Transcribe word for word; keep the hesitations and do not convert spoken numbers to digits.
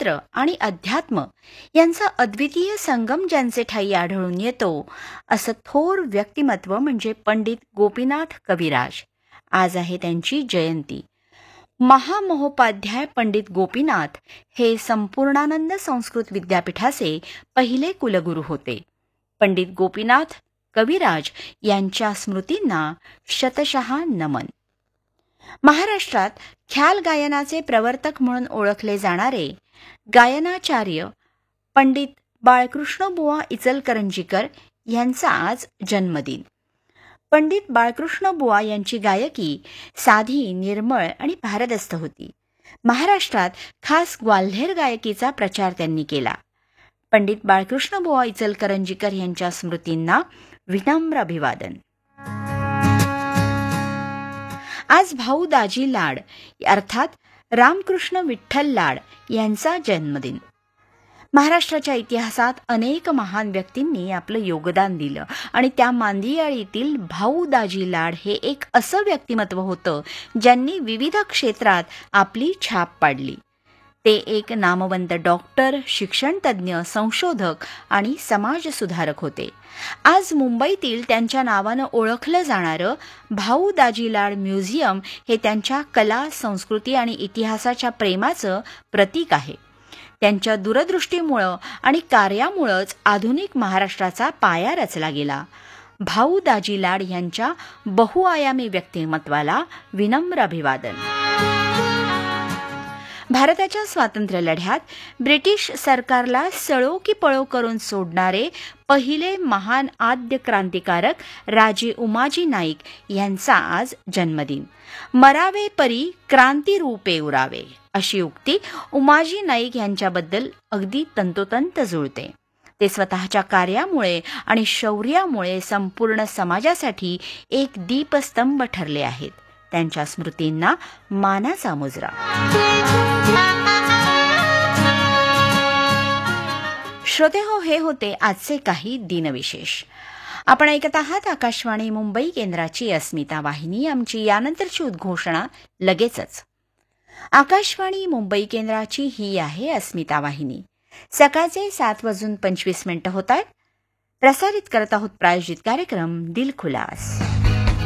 शास्त्र आणि अध्यात्म यांचा अद्वितीय संगम ज्यांचे ठायी आढळून येतो असं थोर व्यक्तिमत्व म्हणजे पंडित गोपीनाथ कविराज. आज आहे त्यांची जयंती. महामहोपाध्याय पंडित गोपीनाथ हे संपूर्णानंद संस्कृत विद्यापीठाचे पहिले कुलगुरू होते. पंडित गोपीनाथ कविराज यांच्या स्मृतींना शतशः नमन. महाराष्ट्रात ख्याल गायनाचे प्रवर्तक म्हणून ओळखले जाणारे गायनाचार्य पंडित बाळकृष्णबुवा इचलकरंजीकर यांचा आज जन्मदिन. पंडित बाळकृष्णबुवा यांची गायकी साधी, निर्मळ आणि भारदस्त होती. महाराष्ट्रात खास ग्वाल्हेर गायकीचा प्रचार त्यांनी केला. पंडित बाळकृष्णबुवा इचलकरंजीकर यांच्या स्मृतींना विनम्र अभिवादन. आज भाऊ दाजी लाड अर्थात रामकृष्ण विठ्ठल लाड यांचा जन्मदिन. महाराष्ट्राच्या इतिहासात अनेक महान व्यक्तींनी आपलं योगदान दिलं आणि त्या मांदियाळीतील भाऊ दाजी लाड हे एक असं व्यक्तिमत्व होतं ज्यांनी विविध क्षेत्रात आपली छाप पाडली. ते एक नामवंत डॉक्टर, शिक्षणतज्ज्ञ, संशोधक आणि समाजसुधारक होते. आज मुंबईतील त्यांच्या नावानं ओळखलं जाणारं भाऊ दाजी लाड म्युझियम हे त्यांच्या कला, संस्कृती आणि इतिहासाच्या प्रेमाचं प्रतीक आहे. त्यांच्या दूरदृष्टीमुळं आणि कार्यामुळंच आधुनिक महाराष्ट्राचा पाया रचला गेला. भाऊ दाजी लाड यांच्या बहुआयामी व्यक्तिमत्वाला विनम्र अभिवादन. भारताच्या स्वातंत्र्य लढ्यात ब्रिटिश सरकारला सळो की पळो करून सोडणारे पहिले महान आद्य क्रांतिकारक राजे उमाजी नाईक यांचा आज जन्मदिन. मरावे परी क्रांती रूपे उरावे अशी उक्ती उमाजी नाईक यांच्याबद्दल अगदी तंतोतंत जुळते. ते स्वतःच्या कार्यामुळे आणि शौर्यामुळे संपूर्ण समाजासाठी एक दीपस्तंभ ठरले आहेत. त्यांच्या स्मृतींना मानाचा मुजरा. श्रोते हो, हे होते आजचे काही दिनविशेष. आपण ऐकत आहात आकाशवाणी मुंबई केंद्राची अस्मिता वाहिनी. आमची यानंतरची उद्घोषणा लगेचच. आकाशवाणी मुंबई केंद्राची ही आहे अस्मिता वाहिनी. सकाळचे सात वाजून पंचवीस मिनिटं होत आहेत. प्रसारित करत आहोत प्रायोजित कार्यक्रम दिल खुलास.